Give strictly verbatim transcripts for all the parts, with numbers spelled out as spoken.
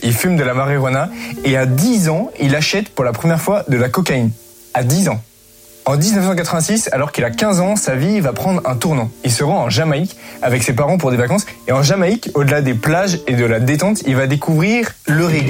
il fume de la marijuana et à dix ans, il achète pour la première fois de la cocaïne. À dix ans. En dix-neuf cent quatre-vingt-six, alors qu'il a quinze ans, sa vie va prendre un tournant. Il se rend en Jamaïque avec ses parents pour des vacances. Et en Jamaïque, au-delà des plages et de la détente, il va découvrir le reggae.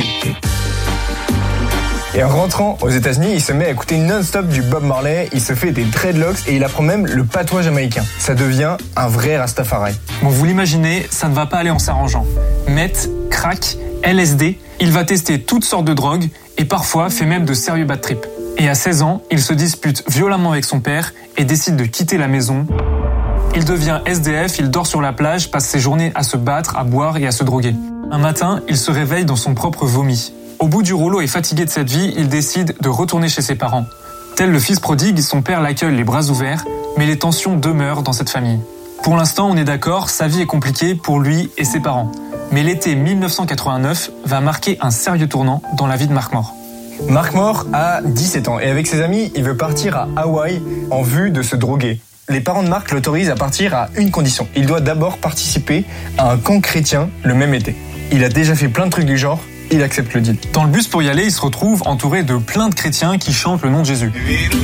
Et en rentrant aux États-Unis, il se met à écouter non-stop du Bob Marley, il se fait des dreadlocks et il apprend même le patois jamaïcain. Ça devient un vrai Rastafari. Bon, vous l'imaginez, ça ne va pas aller en s'arrangeant. Meth, crack, L S D, il va tester toutes sortes de drogues et parfois fait même de sérieux bad trips. Et à seize ans, il se dispute violemment avec son père et décide de quitter la maison. Il devient S D F, il dort sur la plage, passe ses journées à se battre, à boire et à se droguer. Un matin, il se réveille dans son propre vomi. Au bout du rouleau et fatigué de cette vie, il décide de retourner chez ses parents. Tel le fils prodigue, son père l'accueille les bras ouverts, mais les tensions demeurent dans cette famille. Pour l'instant, on est d'accord, sa vie est compliquée pour lui et ses parents. Mais l'été dix-neuf cent quatre-vingt-neuf va marquer un sérieux tournant dans la vie de Mark Moore. Mark Moore a dix-sept ans et avec ses amis, il veut partir à Hawaï en vue de se droguer. Les parents de Mark l'autorisent à partir à une condition. Il doit d'abord participer à un camp chrétien le même été. Il a déjà fait plein de trucs du genre. Il accepte le deal. Dans le bus pour y aller, il se retrouve entouré de plein de chrétiens qui chantent le nom de Jésus.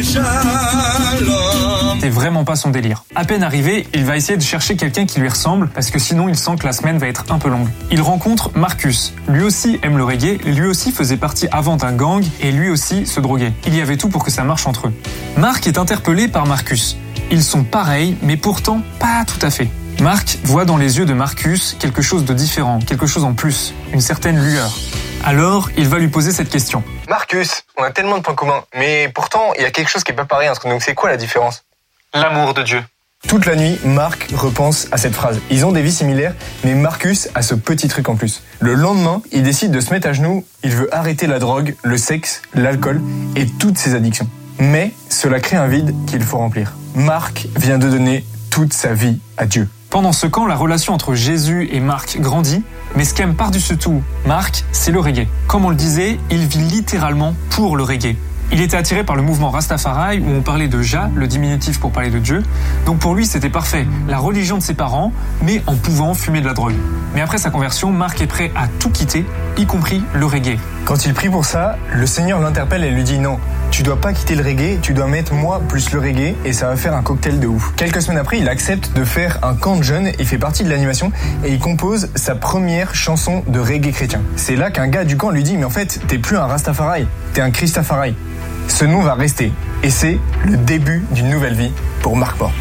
C'est vraiment pas son délire. À peine arrivé, il va essayer de chercher quelqu'un qui lui ressemble parce que sinon il sent que la semaine va être un peu longue. Il rencontre Marcus. Lui aussi aime le reggae, lui aussi faisait partie avant d'un gang et lui aussi se droguait. Il y avait tout pour que ça marche entre eux. Mark est interpellé par Marcus. Ils sont pareils, mais pourtant pas tout à fait. Mark voit dans les yeux de Marcus quelque chose de différent, quelque chose en plus, une certaine lueur. Alors, il va lui poser cette question. Marcus, on a tellement de points communs, mais pourtant, il y a quelque chose qui est pas pareil entre nous. C'est quoi la différence ? L'amour de Dieu. Toute la nuit, Mark repense à cette phrase. Ils ont des vies similaires, mais Marcus a ce petit truc en plus. Le lendemain, il décide de se mettre à genoux. Il veut arrêter la drogue, le sexe, l'alcool et toutes ses addictions. Mais cela crée un vide qu'il faut remplir. Mark vient de donner toute sa vie à Dieu. Pendant ce camp, la relation entre Jésus et Mark grandit, mais ce qu'aime par-dessus tout Mark, c'est le reggae. Comme on le disait, il vit littéralement pour le reggae. Il était attiré par le mouvement Rastafari où on parlait de Jah, le diminutif pour parler de Dieu. Donc pour lui, c'était parfait. La religion de ses parents, mais en pouvant fumer de la drogue. Mais après sa conversion, Mark est prêt à tout quitter, y compris le reggae. Quand il prie pour ça, le Seigneur l'interpelle et lui dit non, tu dois pas quitter le reggae, tu dois mettre moi plus le reggae et ça va faire un cocktail de ouf. Quelques semaines après, il accepte de faire un camp de jeunes, il fait partie de l'animation et il compose sa première chanson de reggae chrétien. C'est là qu'un gars du camp lui dit mais en fait, t'es plus un Rastafari, t'es un Christafari. Ce nom va rester et c'est le début d'une nouvelle vie pour Mark Moore.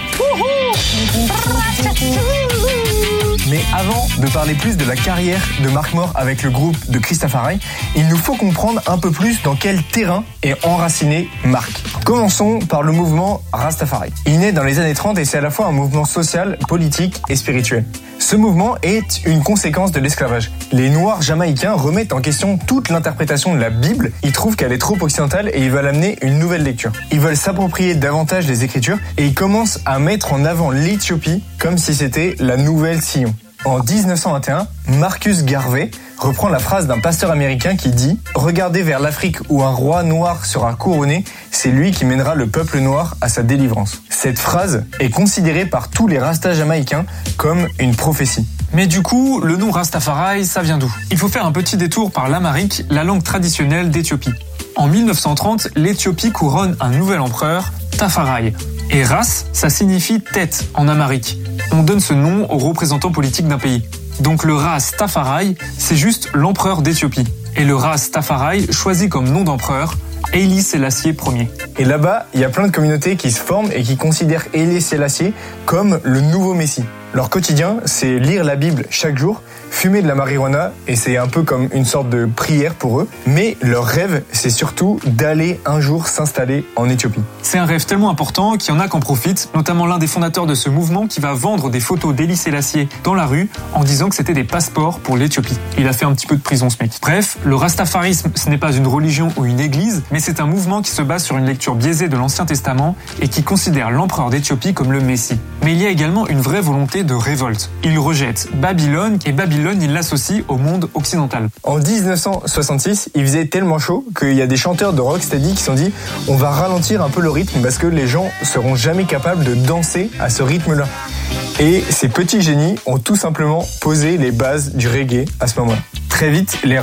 Mais avant de parler plus de la carrière de Mark Moore avec le groupe de Christafari, il nous faut comprendre un peu plus dans quel terrain est enraciné Mark. Commençons par le mouvement Rastafari. Il naît dans les années trente et c'est à la fois un mouvement social, politique et spirituel. Ce mouvement est une conséquence de l'esclavage. Les Noirs jamaïcains remettent en question toute l'interprétation de la Bible. Ils trouvent qu'elle est trop occidentale et ils veulent amener une nouvelle lecture. Ils veulent s'approprier davantage des Écritures et ils commencent à mettre en avant l'Éthiopie comme si c'était la nouvelle Sion. En dix-neuf cent vingt et un, Marcus Garvey reprend la phrase d'un pasteur américain qui dit « Regardez vers l'Afrique où un roi noir sera couronné, c'est lui qui mènera le peuple noir à sa délivrance. » Cette phrase est considérée par tous les Rastas jamaïcains comme une prophétie. Mais du coup, le nom Rastafari, ça vient d'où ? Il faut faire un petit détour par l'Amharique, la langue traditionnelle d'Éthiopie. En dix-neuf cent trente, l'Éthiopie couronne un nouvel empereur, Tafaraï. Et Ras, ça signifie tête en amharique. On donne ce nom aux représentants politiques d'un pays. Donc le Ras Tafaraï, c'est juste l'empereur d'Éthiopie. Et le Ras Tafaraï choisit comme nom d'empereur Haile Selassie Ier. Et là-bas, il y a plein de communautés qui se forment et qui considèrent Haile Selassie comme le nouveau Messie. Leur quotidien, c'est lire la Bible chaque jour, fumer de la marijuana, et c'est un peu comme une sorte de prière pour eux. Mais leur rêve, c'est surtout d'aller un jour s'installer en Éthiopie. C'est un rêve tellement important qu'il y en a qui en profitent, notamment l'un des fondateurs de ce mouvement qui va vendre des photos d'Haile Selassie dans la rue en disant que c'était des passeports pour l'Éthiopie. Il a fait un petit peu de prison ce mec. Bref, le rastafarisme, ce n'est pas une religion ou une église, mais c'est un mouvement qui se base sur une lecture biaisée de l'Ancien Testament et qui considère l'empereur d'Éthiopie comme le Messie. Mais il y a également une vraie volonté de révolte. Il rejette Babylone et Babylone, il l'associe au monde occidental. En dix-neuf cent soixante-six, il faisait tellement chaud qu'il y a des chanteurs de rocksteady qui se sont dit on va ralentir un peu le rythme parce que les gens seront jamais capables de danser à ce rythme-là. Et ces petits génies ont tout simplement posé les bases du reggae à ce moment-là. Très vite, les